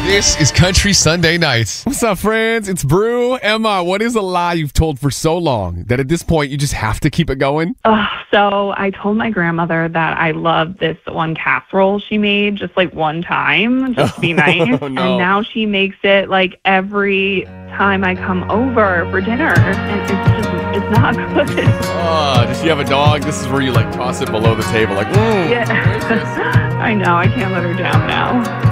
This is Country Sunday Nights. What's up, friends? It's Brew. Emma, what is a lie you've told for so long that at this point you just have to keep it going? So I told my grandmother that I loved this one casserole she made just like one time, just to be nice. No. And now she makes it like every time I come over for dinner. And it's not good. Does she have a dog? This is where you like toss it below the table like, Yeah. I know. I can't let her down now.